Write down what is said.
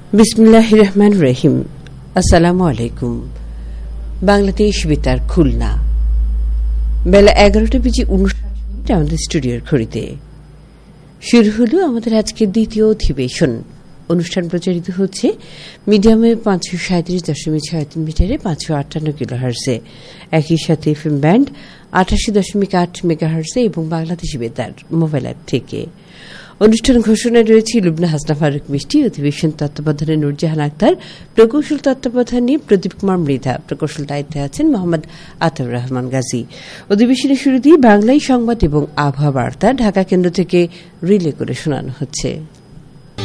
বিসমিল্লাহির রহমানির রহিম। আসসালামু আলাইকুম। বাংলাদেশ বেতার খুলনা, বেলা 11টা বেজে 59 মিনিট আমাদের স্টুডিওর ঘড়িতে। শুরু হল আমাদের আজকের দ্বিতীয় অধিবেশন। অনুষ্ঠান প্রচারিত হচ্ছে মিডিয়ামে 537.63 মিটারে 558 কিলোহার্টজে, একই সাথে এফএম ব্যান্ড 88.8 মেগাহার্টজে এবং বাংলাদেশ বেতার মোবাইল অ্যাপ থেকে। অনুষ্ঠান ঘোষণায় রয়েছে লুবনা হাসনা ফারুক মিষ্টি, অধিবেশন তত্ত্বাবধানে নূরজাহান আক্তার, প্রকৌশল তত্ত্বাবধানে প্রদীপ কুমার মৃধা, প্রকৌশল দায়িত্বে আছেন মোহাম্মদ আতাউর রহমান গাজী। অধিবেশনের শুরু দিয়ে বাংলায় সংবাদ এবং আবহাওয়া বার্তা ঢাকা কেন্দ্র থেকে রিলে করে শোনানো হচ্ছে।